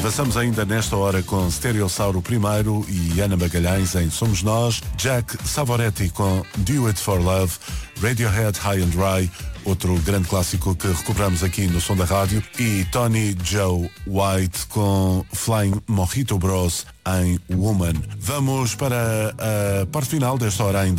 Avançamos ainda nesta hora com Stereossauro primeiro e Ana Magalhães em Somos Nós, Jack Savoretti com Do It For Love, Radiohead High and Dry, outro grande clássico que recuperamos aqui no Som da Rádio, e Tony Joe White com Flying Mojito Bros em Woman. Vamos para a parte final desta hora ainda.